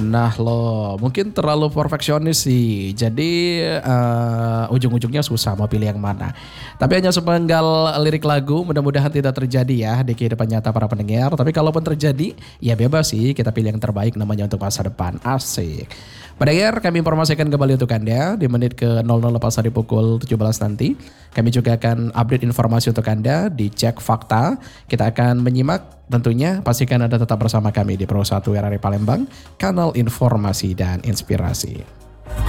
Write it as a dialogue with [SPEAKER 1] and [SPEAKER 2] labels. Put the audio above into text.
[SPEAKER 1] Nah lo mungkin terlalu perfeksionis sih. Jadi ujung-ujungnya susah mau pilih yang mana. Tapi hanya sepenggal lirik lagu mudah-mudahan tidak terjadi ya di kehidupan nyata para pendengar. Tapi kalaupun terjadi ya bebas sih kita pilih yang terbaik namanya untuk masa depan. Asik. Pendengar kami informasikan kembali untuk Anda di menit ke 00 lepas dari pukul 17 nanti. Kami juga akan update informasi untuk Anda di Cek Fakta. Kita akan menyimak tentunya pastikan Anda tetap bersama kami di Pro 1 RRI Palembang, kanal informasi dan inspirasi.